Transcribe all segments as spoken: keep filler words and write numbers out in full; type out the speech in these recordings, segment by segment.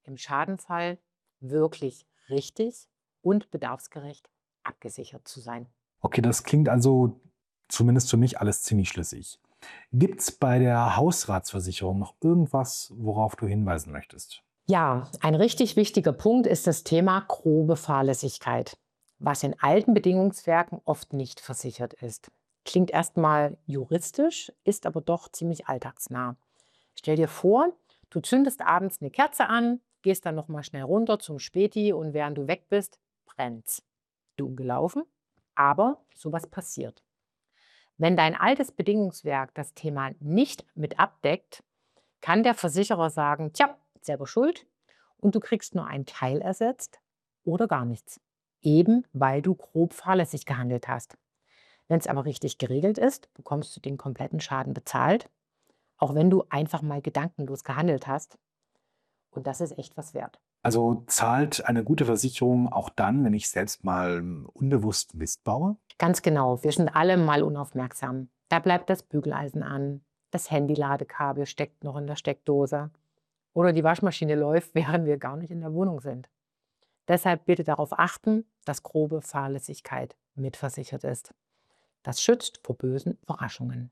im Schadenfall wirklich richtig und bedarfsgerecht abgesichert zu sein. Okay, das klingt also zumindest für mich alles ziemlich schlüssig. Gibt es bei der Hausratsversicherung noch irgendwas, worauf du hinweisen möchtest? Ja, ein richtig wichtiger Punkt ist das Thema grobe Fahrlässigkeit, was in alten Bedingungswerken oft nicht versichert ist. Klingt erstmal juristisch, ist aber doch ziemlich alltagsnah. Stell dir vor, du zündest abends eine Kerze an, gehst dann noch mal schnell runter zum Späti und während du weg bist, brennt's. Dumm gelaufen, aber sowas passiert. Wenn dein altes Bedingungswerk das Thema nicht mit abdeckt, kann der Versicherer sagen, tja, selber schuld und du kriegst nur einen Teil ersetzt oder gar nichts. Eben weil du grob fahrlässig gehandelt hast. Wenn es aber richtig geregelt ist, bekommst du den kompletten Schaden bezahlt, auch wenn du einfach mal gedankenlos gehandelt hast. Und das ist echt was wert. Also zahlt eine gute Versicherung auch dann, wenn ich selbst mal unbewusst Mist baue? Ganz genau, wir sind alle mal unaufmerksam. Da bleibt das Bügeleisen an, das Handyladekabel steckt noch in der Steckdose oder die Waschmaschine läuft, während wir gar nicht in der Wohnung sind. Deshalb bitte darauf achten, dass grobe Fahrlässigkeit mitversichert ist. Das schützt vor bösen Überraschungen.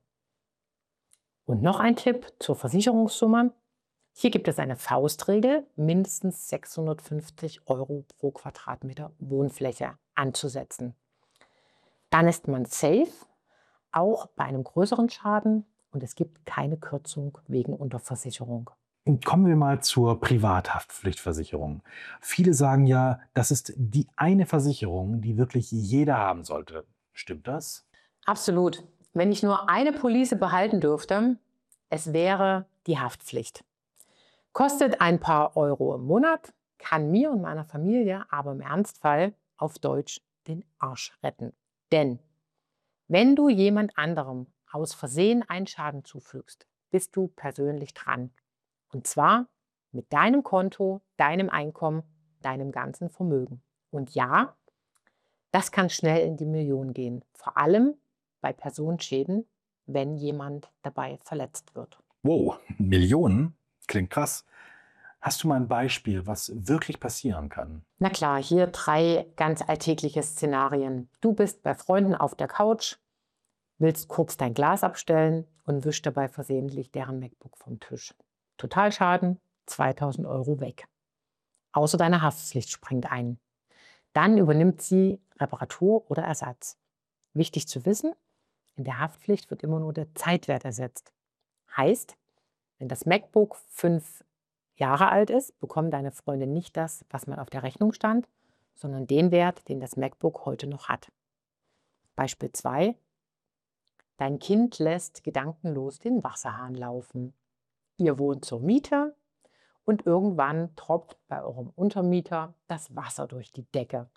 Und noch ein Tipp zur Versicherungssumme. Hier gibt es eine Faustregel, mindestens sechshundertfünfzig Euro pro Quadratmeter Wohnfläche anzusetzen. Dann ist man safe, auch bei einem größeren Schaden und es gibt keine Kürzung wegen Unterversicherung. Kommen wir mal zur Privathaftpflichtversicherung. Viele sagen ja, das ist die eine Versicherung, die wirklich jeder haben sollte. Stimmt das? Absolut. Wenn ich nur eine Police behalten dürfte, es wäre die Haftpflicht. Kostet ein paar Euro im Monat, kann mir und meiner Familie aber im Ernstfall auf Deutsch den Arsch retten. Denn wenn du jemand anderem aus Versehen einen Schaden zufügst, bist du persönlich dran. Und zwar mit deinem Konto, deinem Einkommen, deinem ganzen Vermögen. Und ja, das kann schnell in die Millionen gehen. Vor allem bei Personenschäden, wenn jemand dabei verletzt wird. Wow, Millionen? Klingt krass. Hast du mal ein Beispiel, was wirklich passieren kann? Na klar, hier drei ganz alltägliche Szenarien. Du bist bei Freunden auf der Couch, willst kurz dein Glas abstellen und wischst dabei versehentlich deren MacBook vom Tisch. Totalschaden, zweitausend Euro weg. Außer deine Haftpflicht springt ein. Dann übernimmt sie Reparatur oder Ersatz. Wichtig zu wissen, in der Haftpflicht wird immer nur der Zeitwert ersetzt. Heißt, wenn das MacBook fünf Jahre alt ist, bekommen deine Freunde nicht das, was mal auf der Rechnung stand, sondern den Wert, den das MacBook heute noch hat. Beispiel zwei: Dein Kind lässt gedankenlos den Wasserhahn laufen. Ihr wohnt zur Miete und irgendwann tropft bei eurem Untermieter das Wasser durch die Decke.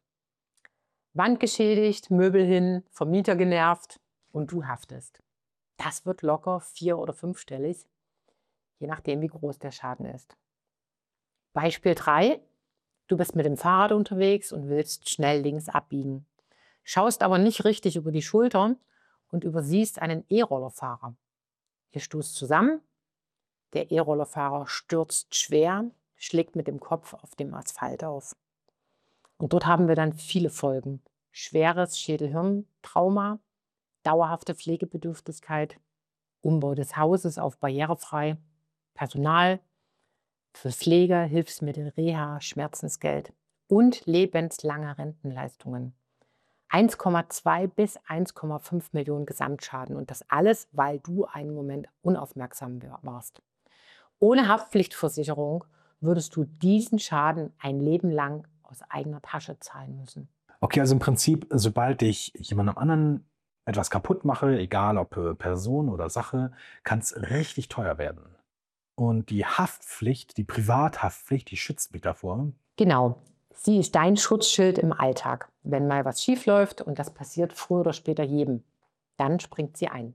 Wand geschädigt, Möbel hin, Vermieter genervt und du haftest. Das wird locker vier- oder fünfstellig, je nachdem, wie groß der Schaden ist. Beispiel drei: Du bist mit dem Fahrrad unterwegs und willst schnell links abbiegen, schaust aber nicht richtig über die Schultern und übersiehst einen E-Rollerfahrer. Ihr stoßt zusammen, der E-Rollerfahrer stürzt schwer, schlägt mit dem Kopf auf dem Asphalt auf. Und dort haben wir dann viele Folgen. Schweres Schädel-Hirn-Trauma, dauerhafte Pflegebedürftigkeit, Umbau des Hauses auf barrierefrei, Personal für Pflege, Hilfsmittel, Reha, Schmerzensgeld und lebenslange Rentenleistungen. eins Komma zwei bis eins Komma fünf Millionen Gesamtschaden und das alles, weil du einen Moment unaufmerksam warst. Ohne Haftpflichtversicherung würdest du diesen Schaden ein Leben lang aus eigener Tasche zahlen müssen. Okay, also im Prinzip, sobald ich jemandem anderen etwas kaputt mache, egal ob äh, Person oder Sache, kann es richtig teuer werden. Und die Haftpflicht, die Privathaftpflicht, die schützt mich davor. Genau, sie ist dein Schutzschild im Alltag. Wenn mal was schief läuft, und das passiert früher oder später jedem, dann springt sie ein.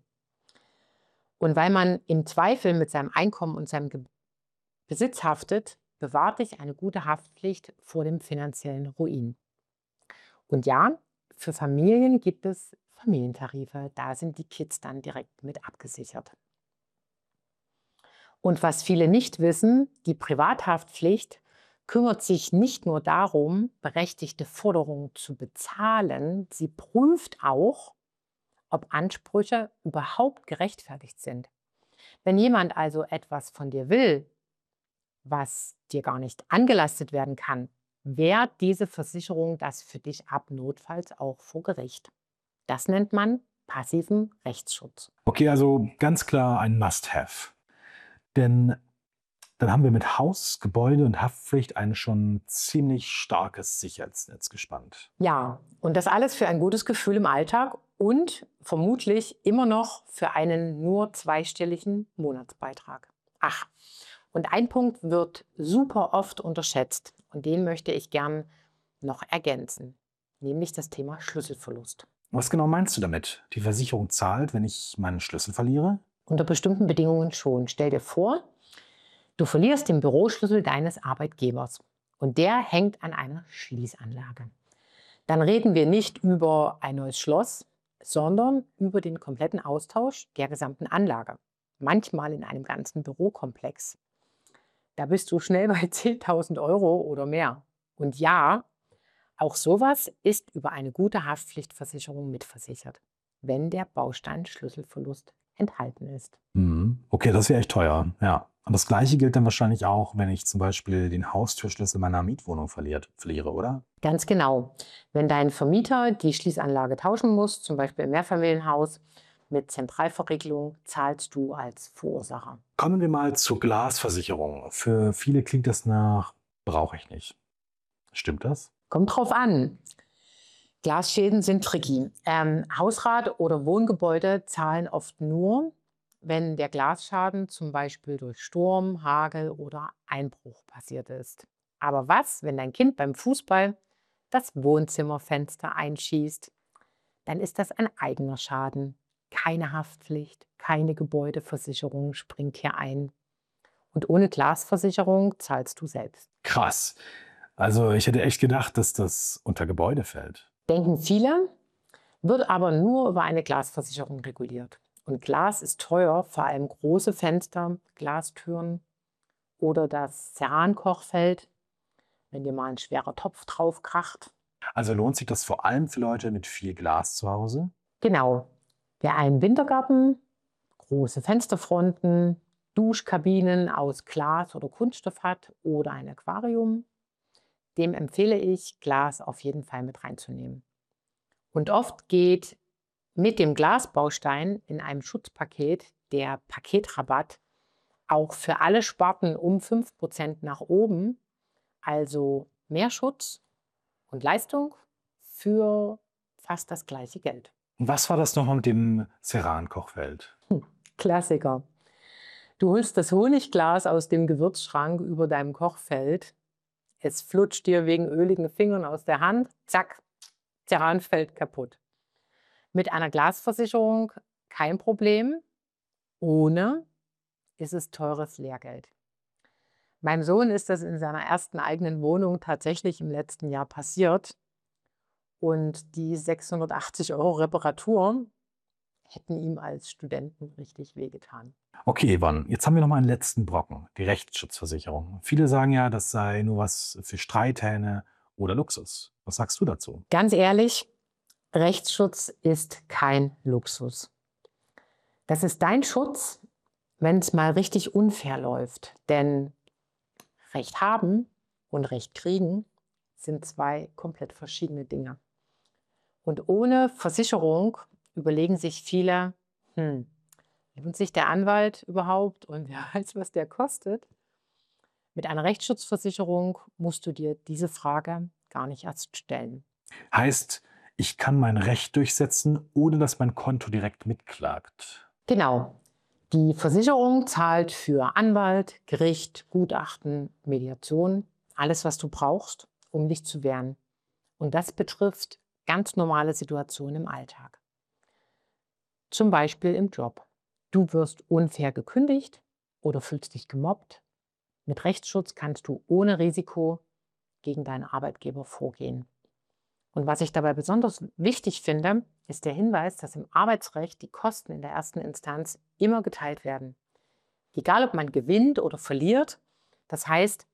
Und weil man im Zweifel mit seinem Einkommen und seinem Ge Besitz haftet, bewahrt dich eine gute Haftpflicht vor dem finanziellen Ruin. Und ja, für Familien gibt es Familientarife. Da sind die Kids dann direkt mit abgesichert. Und was viele nicht wissen, die Privathaftpflicht kümmert sich nicht nur darum, berechtigte Forderungen zu bezahlen, sie prüft auch, ob Ansprüche überhaupt gerechtfertigt sind. Wenn jemand also etwas von dir will, was dir gar nicht angelastet werden kann, wehrt diese Versicherung das für dich ab, notfalls auch vor Gericht. Das nennt man passiven Rechtsschutz. Okay, also ganz klar ein Must-Have. Denn dann haben wir mit Haus, Gebäude und Haftpflicht ein schon ziemlich starkes Sicherheitsnetz gespannt. Ja, und das alles für ein gutes Gefühl im Alltag und vermutlich immer noch für einen nur zweistelligen Monatsbeitrag. Ach, und ein Punkt wird super oft unterschätzt und den möchte ich gern noch ergänzen, nämlich das Thema Schlüsselverlust. Was genau meinst du damit? Die Versicherung zahlt, wenn ich meinen Schlüssel verliere? Unter bestimmten Bedingungen schon. Stell dir vor, du verlierst den Büroschlüssel deines Arbeitgebers und der hängt an einer Schließanlage. Dann reden wir nicht über ein neues Schloss, sondern über den kompletten Austausch der gesamten Anlage. Manchmal in einem ganzen Bürokomplex. Da bist du schnell bei zehntausend Euro oder mehr. Und ja, auch sowas ist über eine gute Haftpflichtversicherung mitversichert, wenn der Baustein Schlüsselverlust enthalten ist. Mhm. Okay, das wäre echt teuer, ja. Und das Gleiche gilt dann wahrscheinlich auch, wenn ich zum Beispiel den Haustürschlüssel meiner Mietwohnung verliert, verliere, oder? Ganz genau. Wenn dein Vermieter die Schließanlage tauschen muss, zum Beispiel im Mehrfamilienhaus mit Zentralverriegelung, zahlst du als Verursacher. Kommen wir mal zur Glasversicherung. Für viele klingt das nach, brauche ich nicht. Stimmt das? Kommt drauf an. Glasschäden sind tricky. Ähm, Hausrat oder Wohngebäude zahlen oft nur, wenn der Glasschaden zum Beispiel durch Sturm, Hagel oder Einbruch passiert ist. Aber was, wenn dein Kind beim Fußball das Wohnzimmerfenster einschießt? Dann ist das ein eigener Schaden. Keine Haftpflicht, keine Gebäudeversicherung springt hier ein. Und ohne Glasversicherung zahlst du selbst. Krass. Also ich hätte echt gedacht, dass das unter Gebäude fällt. Denken viele, wird aber nur über eine Glasversicherung reguliert. Und Glas ist teuer, vor allem große Fenster, Glastüren oder das Cerankochfeld, wenn dir mal ein schwerer Topf drauf kracht. Also lohnt sich das vor allem für Leute mit viel Glas zu Hause? Genau. Wer einen Wintergarten, große Fensterfronten, Duschkabinen aus Glas oder Kunststoff hat oder ein Aquarium, dem empfehle ich, Glas auf jeden Fall mit reinzunehmen. Und oft geht mit dem Glasbaustein in einem Schutzpaket der Paketrabatt auch für alle Sparten um fünf Prozent nach oben, also mehr Schutz und Leistung für fast das gleiche Geld. Und was war das nochmal mit dem Cerankochfeld? Hm, Klassiker. Du holst das Honigglas aus dem Gewürzschrank über deinem Kochfeld. Es flutscht dir wegen öligen Fingern aus der Hand. Zack, Ceranfeld kaputt. Mit einer Glasversicherung kein Problem. Ohne ist es teures Lehrgeld. Meinem Sohn ist das in seiner ersten eigenen Wohnung tatsächlich im letzten Jahr passiert. Und die sechshundertachtzig Euro Reparatur hätten ihm als Studenten richtig wehgetan. Okay, Yvonne, jetzt haben wir noch mal einen letzten Brocken, die Rechtsschutzversicherung. Viele sagen ja, das sei nur was für Streithähne oder Luxus. Was sagst du dazu? Ganz ehrlich, Rechtsschutz ist kein Luxus. Das ist dein Schutz, wenn es mal richtig unfair läuft. Denn Recht haben und Recht kriegen sind zwei komplett verschiedene Dinge. Und ohne Versicherung überlegen sich viele, hm, lohnt sich der Anwalt überhaupt und wer weiß, was der kostet? Mit einer Rechtsschutzversicherung musst du dir diese Frage gar nicht erst stellen. Heißt, ich kann mein Recht durchsetzen, ohne dass mein Konto direkt mitklagt. Genau. Die Versicherung zahlt für Anwalt, Gericht, Gutachten, Mediation, alles, was du brauchst, um dich zu wehren. Und das betrifft ganz normale Situationen im Alltag. Zum Beispiel im Job. Du wirst unfair gekündigt oder fühlst dich gemobbt. Mit Rechtsschutz kannst du ohne Risiko gegen deinen Arbeitgeber vorgehen. Und was ich dabei besonders wichtig finde, ist der Hinweis, dass im Arbeitsrecht die Kosten in der ersten Instanz immer geteilt werden. Egal, ob man gewinnt oder verliert. Das heißt,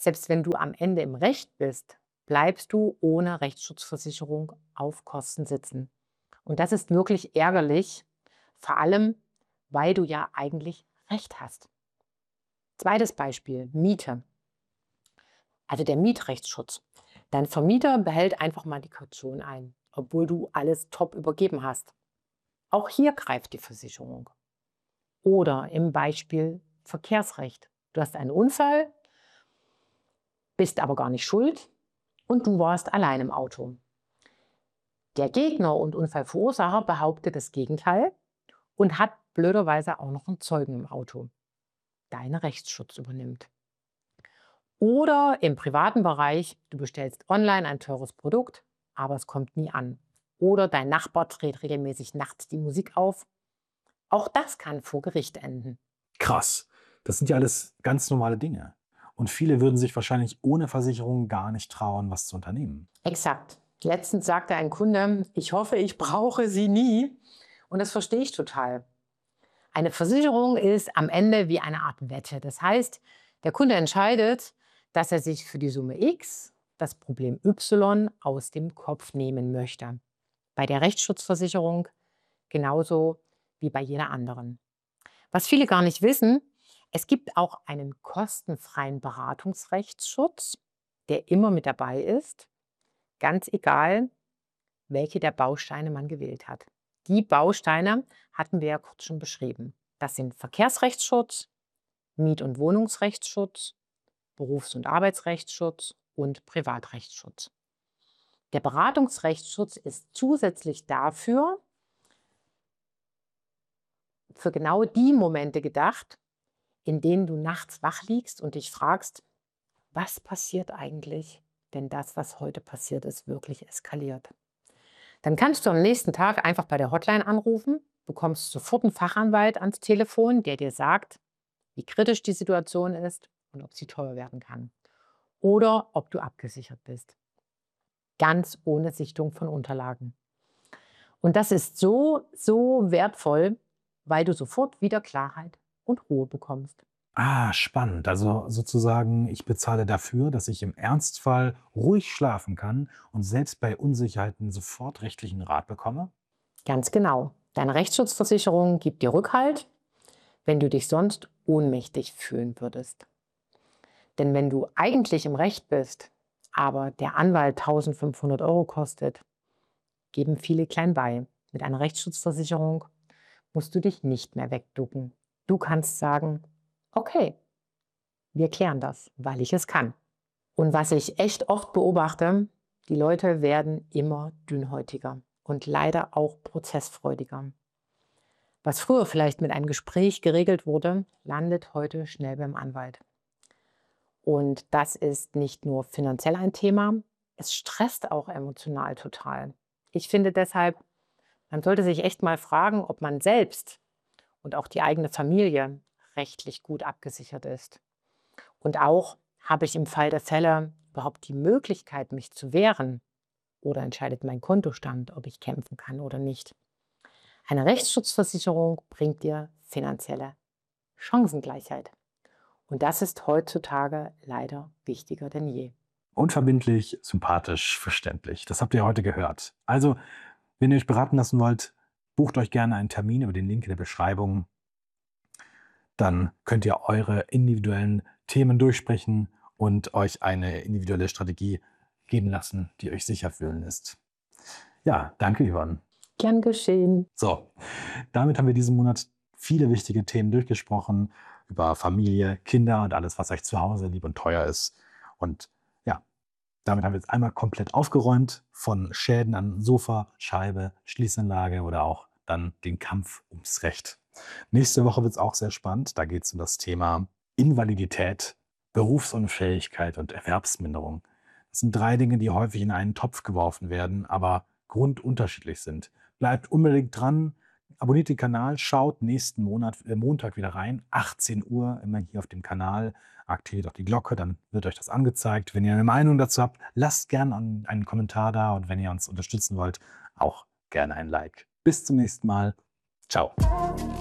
Selbst wenn du am Ende im Recht bist, bleibst du ohne Rechtsschutzversicherung auf Kosten sitzen. Und das ist wirklich ärgerlich, vor allem, weil du ja eigentlich Recht hast. Zweites Beispiel, Miete. Also der Mietrechtsschutz. Dein Vermieter behält einfach mal die Kaution ein, obwohl du alles top übergeben hast. Auch hier greift die Versicherung. Oder im Beispiel Verkehrsrecht. Du hast einen Unfall, bist aber gar nicht schuld und du warst allein im Auto. Der Gegner und Unfallverursacher behauptet das Gegenteil und hat blöderweise auch noch einen Zeugen im Auto. Dein Rechtsschutz übernimmt. Oder im privaten Bereich, du bestellst online ein teures Produkt, aber es kommt nie an. Oder dein Nachbar dreht regelmäßig nachts die Musik auf. Auch das kann vor Gericht enden. Krass. Das sind ja alles ganz normale Dinge. Und viele würden sich wahrscheinlich ohne Versicherung gar nicht trauen, was zu unternehmen. Exakt. Letztens sagte ein Kunde, ich hoffe, ich brauche sie nie. Und das verstehe ich total. Eine Versicherung ist am Ende wie eine Art Wette. Das heißt, der Kunde entscheidet, dass er sich für die Summe X das Problem Y aus dem Kopf nehmen möchte. Bei der Rechtsschutzversicherung genauso wie bei jeder anderen. Was viele gar nicht wissen, es gibt auch einen kostenfreien Beratungsrechtsschutz, der immer mit dabei ist, ganz egal, welche der Bausteine man gewählt hat. Die Bausteine hatten wir ja kurz schon beschrieben. Das sind Verkehrsrechtsschutz, Miet- und Wohnungsrechtsschutz, Berufs- und Arbeitsrechtsschutz und Privatrechtsschutz. Der Beratungsrechtsschutz ist zusätzlich dafür für genau die Momente gedacht, in denen du nachts wach liegst und dich fragst, was passiert eigentlich, wenn das, was heute passiert ist, wirklich eskaliert. Dann kannst du am nächsten Tag einfach bei der Hotline anrufen, bekommst sofort einen Fachanwalt ans Telefon, der dir sagt, wie kritisch die Situation ist und ob sie teuer werden kann. Oder ob du abgesichert bist. Ganz ohne Sichtung von Unterlagen. Und das ist so, so wertvoll, weil du sofort wieder Klarheit und Ruhe bekommst. Ah, spannend. Also sozusagen, ich bezahle dafür, dass ich im Ernstfall ruhig schlafen kann und selbst bei Unsicherheiten sofort rechtlichen Rat bekomme? Ganz genau. Deine Rechtsschutzversicherung gibt dir Rückhalt, wenn du dich sonst ohnmächtig fühlen würdest. Denn wenn du eigentlich im Recht bist, aber der Anwalt eintausendfünfhundert Euro kostet, geben viele klein bei. Mit einer Rechtsschutzversicherung musst du dich nicht mehr wegducken. Du kannst sagen, okay, wir klären das, weil ich es kann. Und was ich echt oft beobachte, die Leute werden immer dünnhäutiger und leider auch prozessfreudiger. Was früher vielleicht mit einem Gespräch geregelt wurde, landet heute schnell beim Anwalt. Und das ist nicht nur finanziell ein Thema, es stresst auch emotional total. Ich finde deshalb, man sollte sich echt mal fragen, ob man selbst und auch die eigene Familie rechtlich gut abgesichert ist. Und auch, habe ich im Fall der Fälle überhaupt die Möglichkeit, mich zu wehren? Oder entscheidet mein Kontostand, ob ich kämpfen kann oder nicht? Eine Rechtsschutzversicherung bringt dir finanzielle Chancengleichheit. Und das ist heutzutage leider wichtiger denn je. Unverbindlich, sympathisch, verständlich. Das habt ihr heute gehört. Also, wenn ihr euch beraten lassen wollt, bucht euch gerne einen Termin über den Link in der Beschreibung. Dann könnt ihr eure individuellen Themen durchsprechen und euch eine individuelle Strategie geben lassen, die euch sicher fühlen lässt. Ja, danke, Yvonne. Gern geschehen. So, damit haben wir diesen Monat viele wichtige Themen durchgesprochen über Familie, Kinder und alles, was euch zu Hause lieb und teuer ist. Und ja, damit haben wir jetzt einmal komplett aufgeräumt von Schäden an Sofa, Scheibe, Schließanlage oder auch dann den Kampf ums Recht. Nächste Woche wird es auch sehr spannend. Da geht es um das Thema Invalidität, Berufsunfähigkeit und Erwerbsminderung. Das sind drei Dinge, die häufig in einen Topf geworfen werden, aber grundunterschiedlich sind. Bleibt unbedingt dran, abonniert den Kanal, schaut nächsten Monat, äh, Montag wieder rein, achtzehn Uhr, immer hier auf dem Kanal. Aktiviert auch die Glocke, dann wird euch das angezeigt. Wenn ihr eine Meinung dazu habt, lasst gerne einen, einen Kommentar da und wenn ihr uns unterstützen wollt, auch gerne ein Like. Bis zum nächsten Mal. Ciao.